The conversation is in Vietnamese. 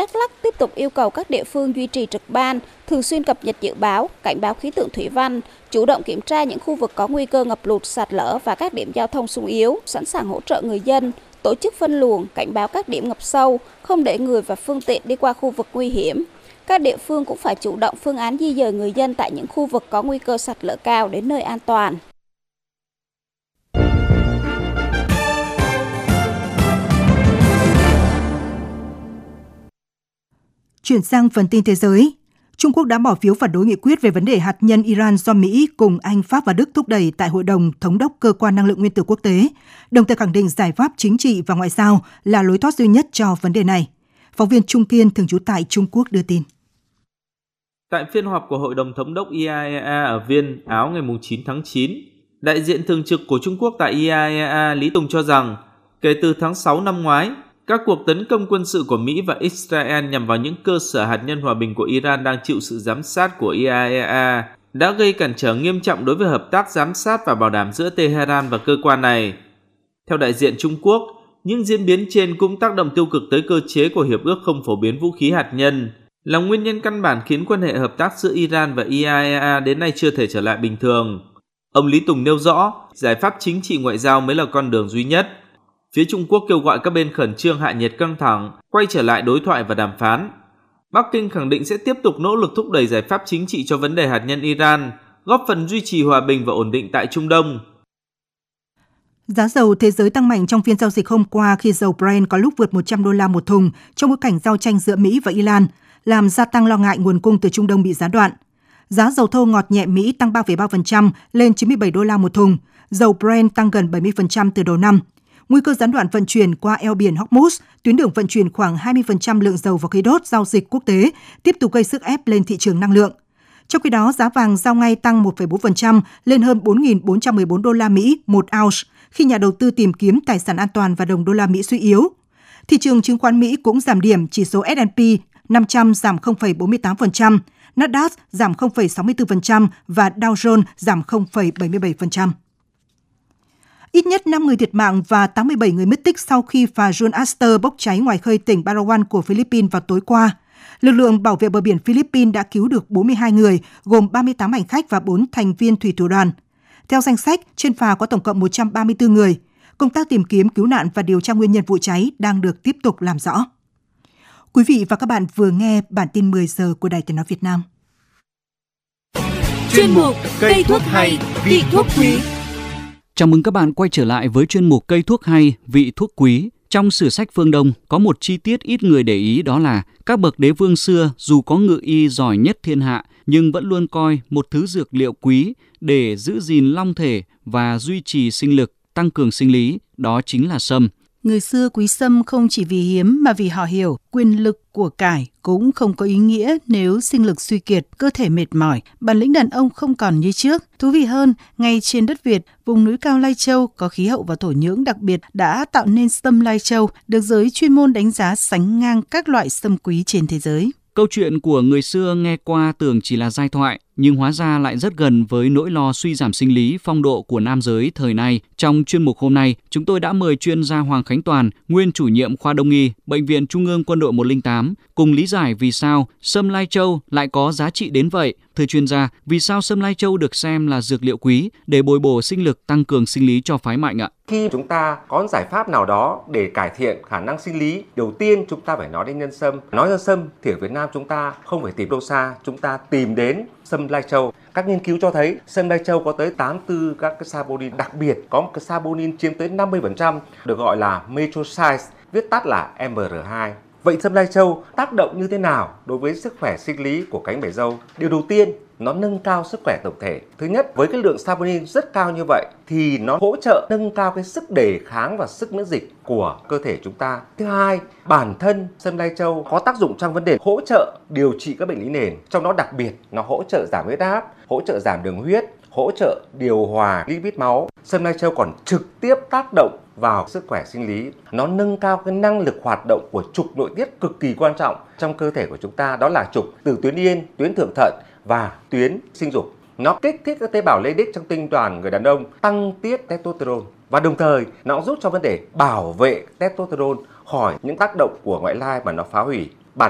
Đắk Lắk tiếp tục yêu cầu các địa phương duy trì trực ban, thường xuyên cập nhật dự báo, cảnh báo khí tượng thủy văn, chủ động kiểm tra những khu vực có nguy cơ ngập lụt, sạt lở và các điểm giao thông xung yếu, sẵn sàng hỗ trợ người dân, tổ chức phân luồng, cảnh báo các điểm ngập sâu, không để người và phương tiện đi qua khu vực nguy hiểm. Các địa phương cũng phải chủ động phương án di dời người dân tại những khu vực có nguy cơ sạt lở cao đến nơi an toàn. Chuyển sang phần tin thế giới, Trung Quốc đã bỏ phiếu phản đối nghị quyết về vấn đề hạt nhân Iran do Mỹ cùng Anh, Pháp và Đức thúc đẩy tại Hội đồng Thống đốc Cơ quan Năng lượng Nguyên tử Quốc tế, đồng thời khẳng định giải pháp chính trị và ngoại giao là lối thoát duy nhất cho vấn đề này. Phóng viên Trung Kiên thường trú tại Trung Quốc đưa tin. Tại phiên họp của Hội đồng Thống đốc IAEA ở Viên, Áo ngày 9 tháng 9, đại diện thường trực của Trung Quốc tại IAEA Lý Tùng cho rằng, kể từ tháng 6 năm ngoái, các cuộc tấn công quân sự của Mỹ và Israel nhằm vào những cơ sở hạt nhân hòa bình của Iran đang chịu sự giám sát của IAEA đã gây cản trở nghiêm trọng đối với hợp tác giám sát và bảo đảm giữa Tehran và cơ quan này. Theo đại diện Trung Quốc, những diễn biến trên cũng tác động tiêu cực tới cơ chế của Hiệp ước không phổ biến vũ khí hạt nhân, là nguyên nhân căn bản khiến quan hệ hợp tác giữa Iran và IAEA đến nay chưa thể trở lại bình thường. Ông Lý Tùng nêu rõ, giải pháp chính trị ngoại giao mới là con đường duy nhất. Phía Trung Quốc kêu gọi các bên khẩn trương hạ nhiệt căng thẳng, quay trở lại đối thoại và đàm phán. Bắc Kinh khẳng định sẽ tiếp tục nỗ lực thúc đẩy giải pháp chính trị cho vấn đề hạt nhân Iran, góp phần duy trì hòa bình và ổn định tại Trung Đông. Giá dầu thế giới tăng mạnh trong phiên giao dịch hôm qua khi dầu Brent có lúc vượt $100 một thùng trong bối cảnh giao tranh giữa Mỹ và Iran, làm gia tăng lo ngại nguồn cung từ Trung Đông bị gián đoạn. Giá dầu thô ngọt nhẹ Mỹ tăng 3,3% lên $97 một thùng, dầu Brent tăng gần 70% từ đầu năm. Nguy cơ gián đoạn vận chuyển qua eo biển Hormuz, tuyến đường vận chuyển khoảng 20% lượng dầu và khí đốt giao dịch quốc tế, tiếp tục gây sức ép lên thị trường năng lượng. Trong khi đó, giá vàng giao ngay tăng 1,4% lên hơn $4.414 một ounce khi nhà đầu tư tìm kiếm tài sản an toàn và đồng đô la Mỹ suy yếu. Thị trường chứng khoán Mỹ cũng giảm điểm, chỉ số S&P 500 giảm 0,48%, Nasdaq giảm 0,64% và Dow Jones giảm 0,77%. Ít nhất 5 người thiệt mạng và 87 người mất tích sau khi phà John Astor bốc cháy ngoài khơi tỉnh Palawan của Philippines vào tối qua. Lực lượng bảo vệ bờ biển Philippines đã cứu được 42 người, gồm 38 hành khách và 4 thành viên thủy thủ đoàn. Theo danh sách, trên phà có tổng cộng 134 người. Công tác tìm kiếm, cứu nạn và điều tra nguyên nhân vụ cháy đang được tiếp tục làm rõ. Quý vị và các bạn vừa nghe bản tin 10 giờ của Đài Tiếng nói Việt Nam. Chuyên mục Cây thuốc hay, vị thuốc quý. Chào mừng các bạn quay trở lại với chuyên mục Cây thuốc hay, vị thuốc quý. Trong sử sách phương Đông có một chi tiết ít người để ý, đó là các bậc đế vương xưa dù có ngự y giỏi nhất thiên hạ nhưng vẫn luôn coi một thứ dược liệu quý để giữ gìn long thể và duy trì sinh lực, tăng cường sinh lý, đó chính là sâm. Người xưa quý sâm không chỉ vì hiếm mà vì họ hiểu quyền lực của cải cũng không có ý nghĩa nếu sinh lực suy kiệt, cơ thể mệt mỏi, bản lĩnh đàn ông không còn như trước. Thú vị hơn, ngay trên đất Việt, vùng núi cao Lai Châu có khí hậu và thổ nhưỡng đặc biệt đã tạo nên sâm Lai Châu, được giới chuyên môn đánh giá sánh ngang các loại sâm quý trên thế giới. Câu chuyện của người xưa nghe qua tưởng chỉ là giai thoại, nhưng hóa ra lại rất gần với nỗi lo suy giảm sinh lý, phong độ của nam giới thời nay. Trong chuyên mục hôm nay, chúng tôi đã mời chuyên gia Hoàng Khánh Toàn, nguyên chủ nhiệm khoa Đông y, Bệnh viện Trung ương Quân đội 108, cùng lý giải vì sao sâm Lai Châu lại có giá trị đến vậy. Thưa chuyên gia, vì sao sâm Lai Châu được xem là dược liệu quý để bồi bổ sinh lực, tăng cường sinh lý cho phái mạnh ạ? Khi chúng ta có giải pháp nào đó để cải thiện khả năng sinh lý, đầu tiên chúng ta phải nói đến nhân sâm. Nói nhân sâm thì ở Việt Nam chúng ta không phải tìm đâu xa, chúng ta tìm đến sâm Lai Châu. Các nghiên cứu cho thấy sâm Lai Châu có tới 84 các cái saponin, đặc biệt có một cái saponin chiếm tới 50%, được gọi là metroside, viết tắt là MR2. Vậy sâm Lai Châu tác động như thế nào đối với sức khỏe sinh lý của cánh bày dâu? Điều đầu tiên, nó nâng cao sức khỏe tổng thể. Thứ nhất, với cái lượng saponin rất cao như vậy thì nó hỗ trợ nâng cao cái sức đề kháng và sức miễn dịch của cơ thể chúng ta. Thứ hai, bản thân sâm Lai Châu có tác dụng trong vấn đề hỗ trợ điều trị các bệnh lý nền, trong đó đặc biệt nó hỗ trợ giảm huyết áp, hỗ trợ giảm đường huyết, hỗ trợ điều hòa lipid máu. Sâm Lai Châu còn trực tiếp tác động vào sức khỏe sinh lý. Nó nâng cao cái năng lực hoạt động của trục nội tiết cực kỳ quan trọng trong cơ thể của chúng ta, đó là trục từ tuyến yên, tuyến thượng thận và tuyến sinh dục. Nó kích thích các tế bào Leydig trong tinh đoàn người đàn ông, tăng tiết testosterone và đồng thời nó giúp cho vấn đề bảo vệ testosterone khỏi những tác động của ngoại lai mà nó phá hủy.